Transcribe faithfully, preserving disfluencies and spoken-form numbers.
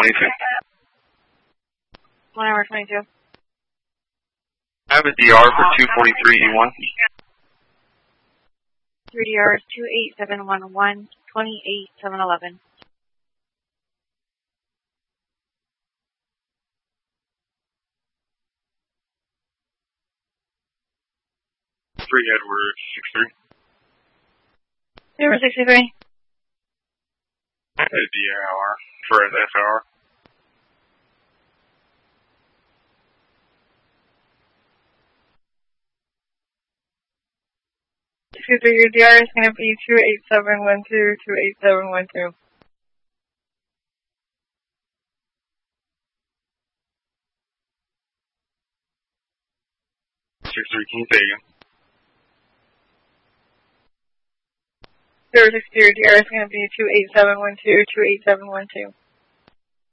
twenty-two. One hour twenty-two. I have a D R for two forty-three E one. Three D R two eight seven one one twenty-eight seven eleven. Three Edward six three. Zero sixty-three. I have a D R for an F R. Excuse me, your D R is going to be two eight seven one two two eight seven one two. six three, can you say again? Zero six zero, D R is going to be two eight seven one two two eight seven one two.